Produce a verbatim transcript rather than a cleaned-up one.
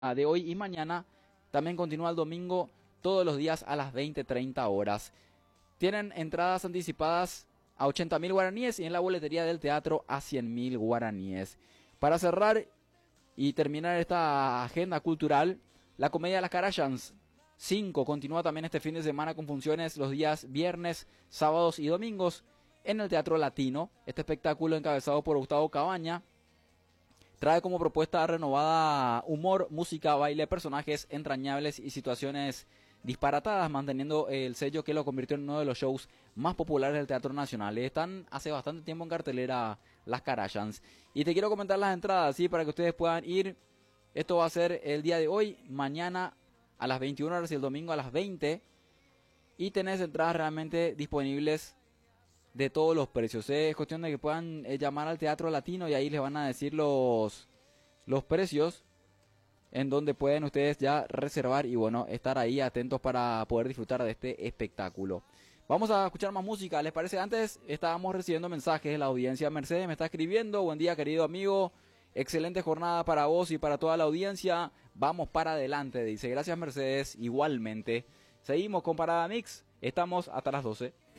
de hoy y mañana. También continúa el domingo todos los días a las veinte treinta horas. Tienen entradas anticipadas a ochenta mil guaraníes y en la boletería del teatro a cien mil guaraníes. Para cerrar y terminar esta agenda cultural, la comedia de las Kardashians cinco continúa también este fin de semana con funciones los días viernes, sábados y domingos en el Teatro Latino. Este espectáculo, encabezado por Gustavo Cabaña, trae como propuesta renovada humor, música, baile, personajes entrañables y situaciones disparatadas, manteniendo el sello que lo convirtió en uno de los shows más populares del Teatro Nacional. Están hace bastante tiempo en cartelera las Kardashians. Y te quiero comentar las entradas, ¿sí? Para que ustedes puedan ir. Esto va a ser el día de hoy, mañana a las veintiuna horas y el domingo a las veinte. Y tenés entradas realmente disponibles de todos los precios. Es cuestión de que puedan eh, llamar al Teatro Latino y ahí les van a decir los, los precios en donde pueden ustedes ya reservar y bueno, estar ahí atentos para poder disfrutar de este espectáculo. Vamos a escuchar más música, ¿les parece? Antes estábamos recibiendo mensajes de la audiencia. Mercedes me está escribiendo: buen día, querido amigo, excelente jornada para vos y para toda la audiencia, vamos para adelante, dice. Gracias, Mercedes, igualmente. Seguimos con Parada Mix, estamos hasta las doce.